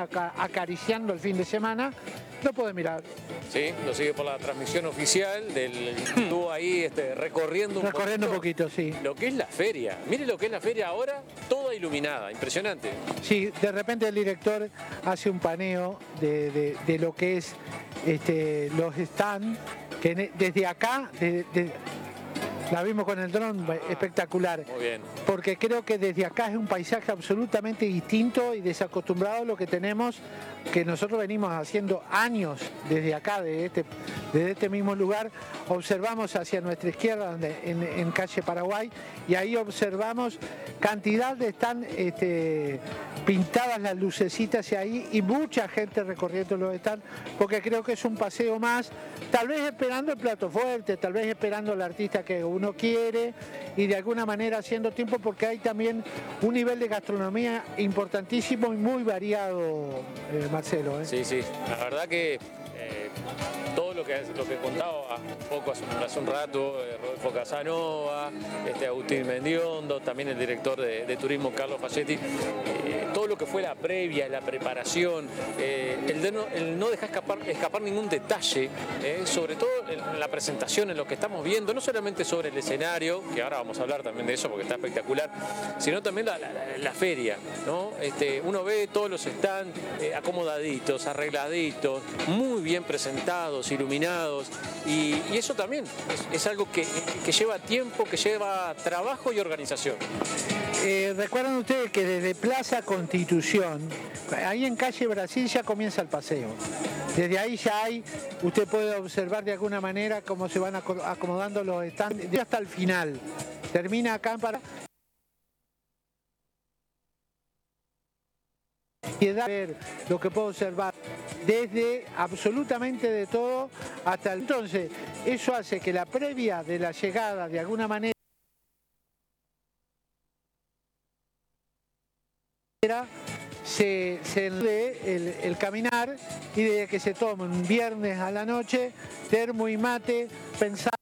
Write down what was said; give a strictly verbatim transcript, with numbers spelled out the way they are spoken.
aca acariciando el fin de semana, lo puede mirar. Sí, lo sigue por la transmisión oficial del estuvo ahí este, recorriendo un Recorriendo poquito, un poquito, sí. Lo que es la feria. Mire lo que es la feria ahora, toda iluminada, impresionante. Sí, de repente el director hace un paneo de, de, de lo que es este, los stands, que desde acá, de, de, la vimos con el dron, ah, espectacular. Muy bien. Porque creo que desde acá es un paisaje absolutamente distinto y desacostumbrado a lo que tenemos, que nosotros venimos haciendo años desde acá, desde este, desde este mismo lugar. Observamos hacia nuestra izquierda, donde, en, en calle Paraguay, y ahí observamos cantidad de están este, pintadas las lucecitas y ahí, y mucha gente recorriendo los stands, porque creo que es un paseo más, tal vez esperando el plato fuerte, tal vez esperando al artista que uno quiere, y de alguna manera haciendo tiempo, porque hay también un nivel de gastronomía importantísimo y muy variado, eh, Marcelo. ¿eh? Sí, sí, la verdad que eh, todo lo que, lo que contaba un poco hace, hace un rato, eh, Rodolfo Casanova, este, Agustín Mendiondo, también el director de, de turismo Carlos Falletti, eh, todo lo que fue la previa, la preparación, eh, el, de no, el no dejar escapar, escapar ningún detalle, eh, sobre todo en la presentación, en lo que estamos viendo, no solamente sobre el escenario, que ahora vamos a hablar también de eso porque está espectacular, sino también la, la, la feria, ¿no? Este, uno ve todos los stands eh, acomodaditos, arregladitos, muy bien presentados, iluminados, y, y eso también es, es algo que, que lleva tiempo, que lleva trabajo y organización. Eh, recuerdan ustedes que desde Plaza Constitución, ahí en calle Brasil ya comienza el paseo. Desde ahí ya hay, usted puede observar de alguna manera cómo se van acomodando los stands hasta el final. Termina acá para ver lo que puedo observar desde absolutamente de todo hasta el... Entonces, eso hace que la previa de la llegada de alguna manera se, se enrede el, el caminar, y desde que se toma un viernes a la noche, termo y mate, pensar